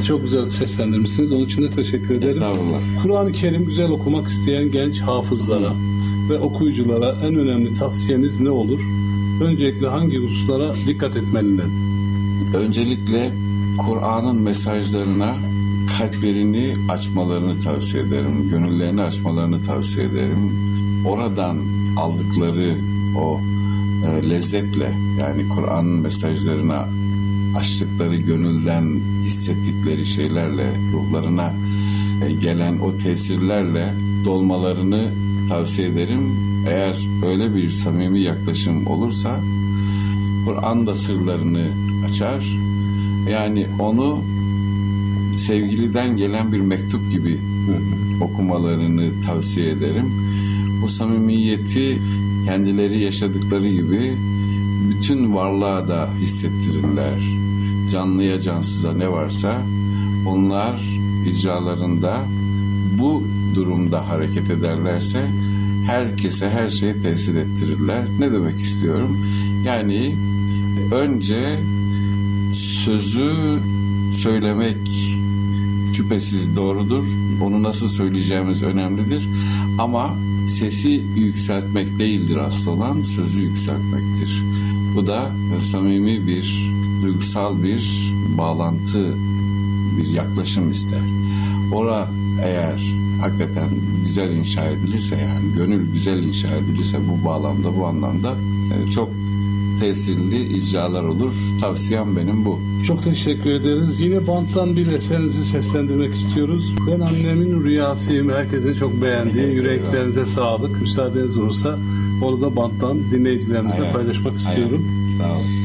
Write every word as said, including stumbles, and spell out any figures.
Çok güzel seslendirmişsiniz. Onun için de teşekkür ederim. Estağfurullah. Kur'an-ı Kerim güzel okumak isteyen genç hafızlara Hı. ve okuyuculara en önemli tavsiyeniz ne olur? Öncelikle hangi hususlara dikkat etmeliler? Öncelikle Kur'an'ın mesajlarına kalplerini açmalarını tavsiye ederim. Gönüllerini açmalarını tavsiye ederim. Oradan aldıkları o e, lezzetle, yani Kur'an'ın mesajlarına açtıkları gönülden hissettikleri şeylerle, ruhlarına e, gelen o tesirlerle dolmalarını tavsiye ederim. Eğer öyle bir samimi yaklaşım olursa Kur'an da sırlarını açar. Yani onu sevgiliden gelen bir mektup gibi okumalarını tavsiye ederim. Bu samimiyeti kendileri yaşadıkları gibi bütün varlığa da hissettirirler. Canlıya cansıza ne varsa onlar icralarında bu durumda hareket ederlerse herkese her şeyi tesir ettirirler. Ne demek istiyorum? Yani önce sözü söylemek şüphesiz doğrudur. Onu nasıl söyleyeceğimiz önemlidir. Ama sesi yükseltmek değildir asıl olan, sözü yükseltmektir. Bu da samimi bir, duygusal bir bağlantı, bir yaklaşım ister. Ora eğer hakikaten güzel inşa edilirse, yani gönül güzel inşa edilirse bu bağlamda, bu anlamda çok tesirli icralar olur. Tavsiyem benim bu. Çok teşekkür ederiz. Yine banttan bir eserinizi seslendirmek istiyoruz. Ben annemin rüyasıyım. Herkesin çok beğendiği. Evet, yüreklerinize evet. sağlık. Müsaadeniz olursa onu da banttan dinleyicilerimize Aynen. paylaşmak istiyorum. Aynen. Sağ olun.